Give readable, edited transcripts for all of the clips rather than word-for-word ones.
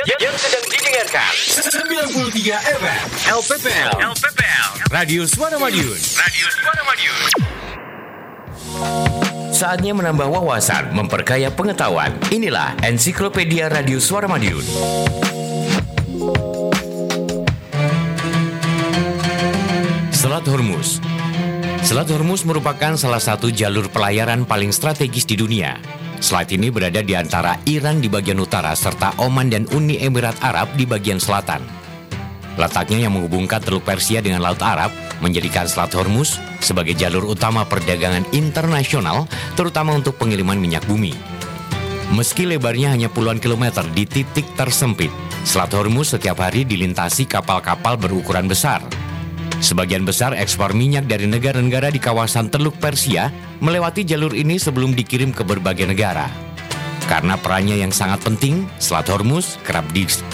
Yang sedang didengarkan 93 FM LPPL Radio Suara Madiun. Saatnya menambah wawasan, memperkaya pengetahuan. Inilah Ensiklopedia Radio Suara Madiun. Selat Hormuz. Selat Hormuz merupakan salah satu jalur pelayaran paling strategis di dunia. Selat ini berada di antara Iran di bagian utara serta Oman dan Uni Emirat Arab di bagian selatan. Letaknya yang menghubungkan Teluk Persia dengan Laut Arab menjadikan Selat Hormuz sebagai jalur utama perdagangan internasional, terutama untuk pengiriman minyak bumi. Meski lebarnya hanya puluhan kilometer di titik tersempit, Selat Hormuz setiap hari dilintasi kapal-kapal berukuran besar. Sebagian besar ekspor minyak dari negara-negara di kawasan Teluk Persia melewati jalur ini sebelum dikirim ke berbagai negara. Karena perannya yang sangat penting, Selat Hormuz kerap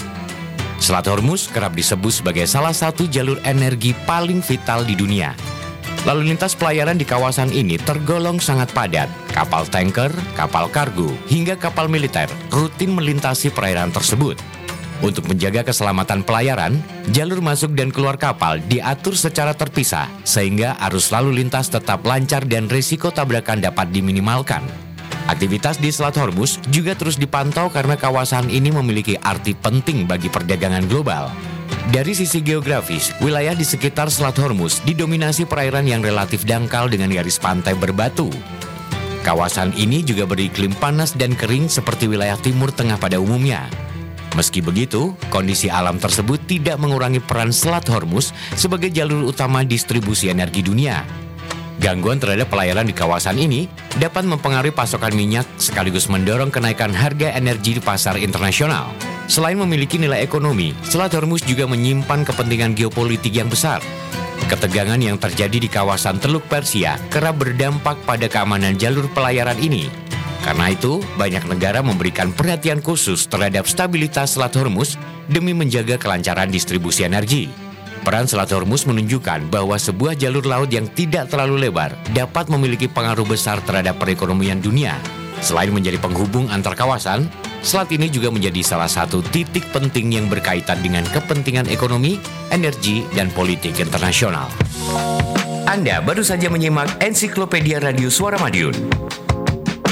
disebut sebagai salah satu jalur energi paling vital di dunia. Lalu lintas pelayaran di kawasan ini tergolong sangat padat. Kapal tanker, kapal kargo, hingga kapal militer rutin melintasi perairan tersebut. Untuk menjaga keselamatan pelayaran, jalur masuk dan keluar kapal diatur secara terpisah sehingga arus lalu lintas tetap lancar dan risiko tabrakan dapat diminimalkan. Aktivitas di Selat Hormuz juga terus dipantau karena kawasan ini memiliki arti penting bagi perdagangan global. Dari sisi geografis, wilayah di sekitar Selat Hormuz didominasi perairan yang relatif dangkal dengan garis pantai berbatu. Kawasan ini juga beriklim panas dan kering seperti wilayah Timur Tengah pada umumnya. Meski begitu, kondisi alam tersebut tidak mengurangi peran Selat Hormuz sebagai jalur utama distribusi energi dunia. Gangguan terhadap pelayaran di kawasan ini dapat mempengaruhi pasokan minyak sekaligus mendorong kenaikan harga energi di pasar internasional. Selain memiliki nilai ekonomi, Selat Hormuz juga menyimpan kepentingan geopolitik yang besar. Ketegangan yang terjadi di kawasan Teluk Persia kerap berdampak pada keamanan jalur pelayaran ini. Karena itu, banyak negara memberikan perhatian khusus terhadap stabilitas Selat Hormuz demi menjaga kelancaran distribusi energi. Peran Selat Hormuz menunjukkan bahwa sebuah jalur laut yang tidak terlalu lebar dapat memiliki pengaruh besar terhadap perekonomian dunia. Selain menjadi penghubung antar kawasan, selat ini juga menjadi salah satu titik penting yang berkaitan dengan kepentingan ekonomi, energi, dan politik internasional. Anda baru saja menyimak Ensiklopedia Radio Suara Madiun.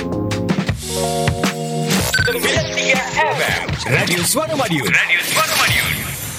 93 FM Radio Suara Madiun.